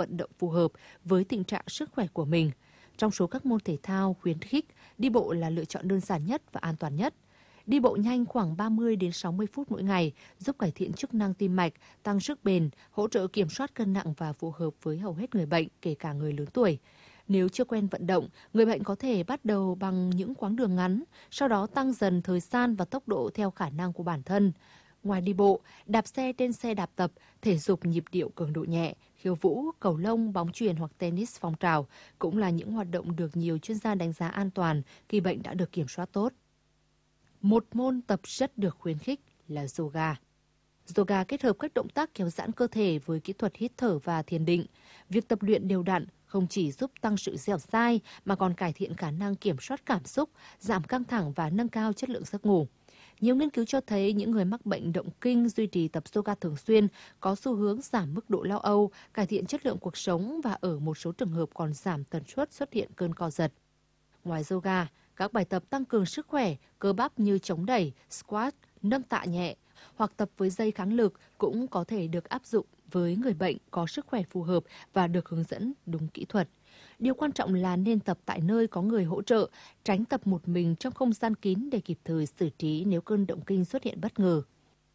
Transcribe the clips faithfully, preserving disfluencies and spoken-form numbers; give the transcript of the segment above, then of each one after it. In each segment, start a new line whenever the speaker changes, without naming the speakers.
vận động phù hợp với tình trạng sức khỏe của mình. Trong số các môn thể thao khuyến khích, đi bộ là lựa chọn đơn giản nhất và an toàn nhất. Đi bộ nhanh khoảng ba mươi đến sáu mươi phút mỗi ngày giúp cải thiện chức năng tim mạch, tăng sức bền, hỗ trợ kiểm soát cân nặng và phù hợp với hầu hết người bệnh, kể cả người lớn tuổi. Nếu chưa quen vận động, người bệnh có thể bắt đầu bằng những quãng đường ngắn, sau đó tăng dần thời gian và tốc độ theo khả năng của bản thân. Ngoài đi bộ, đạp xe trên xe đạp tập, thể dục nhịp điệu cường độ nhẹ, khiêu vũ, cầu lông, bóng chuyền hoặc tennis phong trào cũng là những hoạt động được nhiều chuyên gia đánh giá an toàn khi bệnh đã được kiểm soát tốt. Một môn tập rất được khuyến khích là yoga. Yoga kết hợp các động tác kéo giãn cơ thể với kỹ thuật hít thở và thiền định. Việc tập luyện đều đặn không chỉ giúp tăng sự dẻo dai mà còn cải thiện khả năng kiểm soát cảm xúc, giảm căng thẳng và nâng cao chất lượng giấc ngủ. Nhiều nghiên cứu cho thấy những người mắc bệnh động kinh duy trì tập yoga thường xuyên có xu hướng giảm mức độ lo âu, cải thiện chất lượng cuộc sống và ở một số trường hợp còn giảm tần suất xuất hiện cơn co giật. Ngoài yoga, các bài tập tăng cường sức khỏe, cơ bắp như chống đẩy, squat, nâng tạ nhẹ hoặc tập với dây kháng lực cũng có thể được áp dụng với người bệnh có sức khỏe phù hợp và được hướng dẫn đúng kỹ thuật. Điều quan trọng là nên tập tại nơi có người hỗ trợ, tránh tập một mình trong không gian kín để kịp thời xử trí nếu cơn động kinh xuất hiện bất ngờ.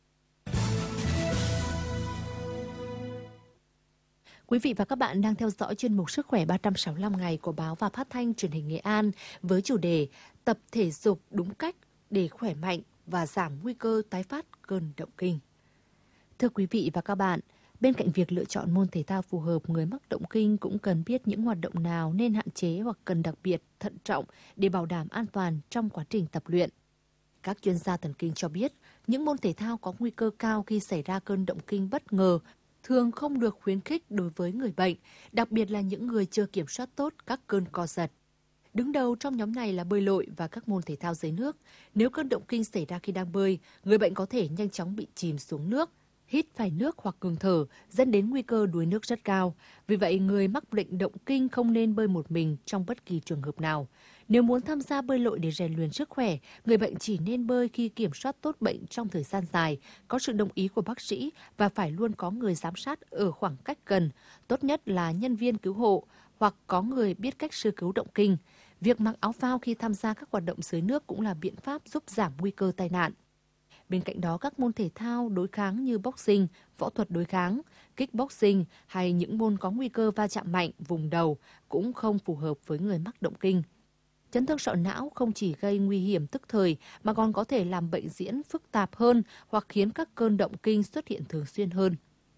Quý vị và các bạn đang theo dõi chuyên mục Sức khỏe ba trăm sáu mươi lăm ngày của báo và phát thanh truyền hình Nghệ An với chủ đề Tập thể dục đúng cách để khỏe mạnh và giảm nguy cơ tái phát cơn động kinh. Thưa quý vị và các bạn, bên cạnh việc lựa chọn môn thể thao phù hợp, người mắc động kinh cũng cần biết những hoạt động nào nên hạn chế hoặc cần đặc biệt thận trọng để bảo đảm an toàn trong quá trình tập luyện. Các chuyên gia thần kinh cho biết, những môn thể thao có nguy cơ cao khi xảy ra cơn động kinh bất ngờ thường không được khuyến khích đối với người bệnh, đặc biệt là những người chưa kiểm soát tốt các cơn co giật. Đứng đầu trong nhóm này là bơi lội và các môn thể thao dưới nước. Nếu cơn động kinh xảy ra khi đang bơi, người bệnh có thể nhanh chóng bị chìm xuống nước, hít phải nước hoặc ngừng thở, dẫn đến nguy cơ đuối nước rất cao. Vì vậy, người mắc bệnh động kinh không nên bơi một mình trong bất kỳ trường hợp nào. Nếu muốn tham gia bơi lội để rèn luyện sức khỏe, người bệnh chỉ nên bơi khi kiểm soát tốt bệnh trong thời gian dài, có sự đồng ý của bác sĩ và phải luôn có người giám sát ở khoảng cách gần, tốt nhất là nhân viên cứu hộ hoặc có người biết cách sơ cứu động kinh. Việc mặc áo phao khi tham gia các hoạt động dưới nước cũng là biện pháp giúp giảm nguy cơ tai nạn. Bên cạnh đó, các môn thể thao đối kháng như boxing, võ thuật đối kháng, kickboxing hay những môn có nguy cơ va chạm mạnh vùng đầu cũng không phù hợp với người mắc động kinh. Chấn thương sọ não không chỉ gây nguy hiểm tức thời mà còn có thể làm bệnh diễn phức tạp hơn hoặc khiến các cơn động kinh xuất hiện thường xuyên hơn.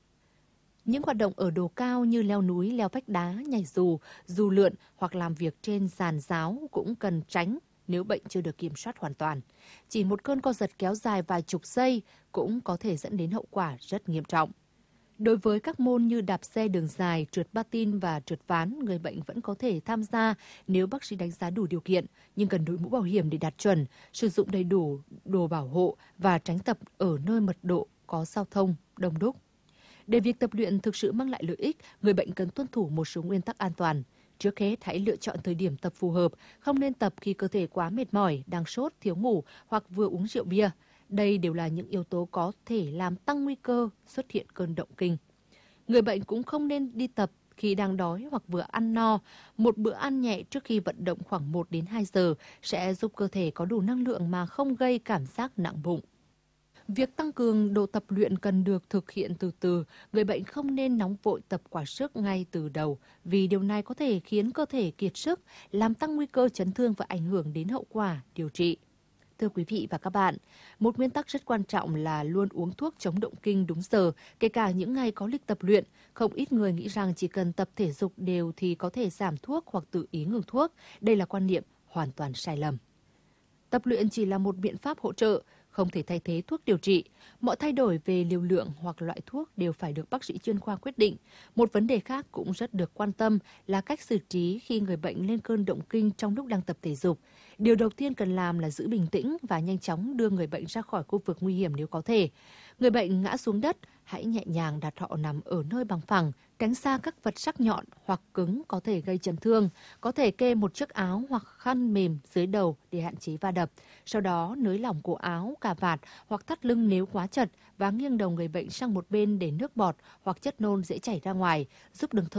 Những hoạt động ở độ cao như leo núi, leo vách đá, nhảy dù, dù lượn hoặc làm việc trên giàn giáo cũng cần tránh nếu bệnh chưa được kiểm soát hoàn toàn. Chỉ một cơn co giật kéo dài vài chục giây cũng có thể dẫn đến hậu quả rất nghiêm trọng. Đối với các môn như đạp xe đường dài, trượt patin và trượt ván, người bệnh vẫn có thể tham gia nếu bác sĩ đánh giá đủ điều kiện, nhưng cần đội mũ bảo hiểm để đạt chuẩn, sử dụng đầy đủ đồ bảo hộ và tránh tập ở nơi mật độ có giao thông đông đúc. Để việc tập luyện thực sự mang lại lợi ích, người bệnh cần tuân thủ một số nguyên tắc an toàn. Trước hết, hãy lựa chọn thời điểm tập phù hợp, không nên tập khi cơ thể quá mệt mỏi, đang sốt, thiếu ngủ hoặc vừa uống rượu bia. Đây đều là những yếu tố có thể làm tăng nguy cơ xuất hiện cơn động kinh. Người bệnh cũng không nên đi tập khi đang đói hoặc vừa ăn no. Một bữa ăn nhẹ trước khi vận động khoảng một đến hai giờ sẽ giúp cơ thể có đủ năng lượng mà không gây cảm giác nặng bụng. Việc tăng cường độ tập luyện cần được thực hiện từ từ, người bệnh không nên nóng vội tập quá sức ngay từ đầu vì điều này có thể khiến cơ thể kiệt sức, làm tăng nguy cơ chấn thương và ảnh hưởng đến hậu quả điều trị. Thưa quý vị và các bạn, một nguyên tắc rất quan trọng là luôn uống thuốc chống động kinh đúng giờ, kể cả những ngày có lịch tập luyện. Không ít người nghĩ rằng chỉ cần tập thể dục đều thì có thể giảm thuốc hoặc tự ý ngừng thuốc. Đây là quan niệm hoàn toàn sai lầm. Tập luyện chỉ là một biện pháp hỗ trợ, không thể thay thế thuốc điều trị. Mọi thay đổi về liều lượng hoặc loại thuốc đều phải được bác sĩ chuyên khoa quyết định. Một vấn đề khác cũng rất được quan tâm là cách xử trí khi người bệnh lên cơn động kinh trong lúc đang tập thể dục. Điều đầu tiên cần làm là giữ bình tĩnh và nhanh chóng đưa người bệnh ra khỏi khu vực nguy hiểm nếu có thể. Người bệnh ngã xuống đất, hãy nhẹ nhàng đặt họ nằm ở nơi bằng phẳng, tránh xa các vật sắc nhọn hoặc cứng có thể gây chấn thương. Có thể kê một chiếc áo hoặc khăn mềm dưới đầu để hạn chế va đập. Sau đó nới lỏng cổ áo, cà vạt hoặc thắt lưng nếu quá chật và nghiêng đầu người bệnh sang một bên để nước bọt hoặc chất nôn dễ chảy ra ngoài, giúp đường thở